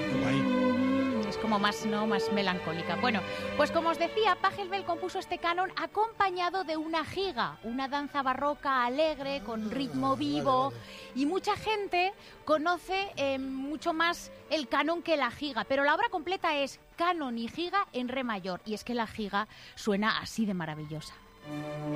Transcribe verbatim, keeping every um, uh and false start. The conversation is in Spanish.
Qué guay. Es como más, ¿no? Más melancólica. Bueno, pues como os decía, Pachelbel compuso este canon acompañado de una giga, una danza barroca alegre, con ritmo vivo, y mucha gente conoce eh, mucho más el canon que la giga, pero la obra completa es canon y giga en re mayor, y es que la giga suena así de maravillosa.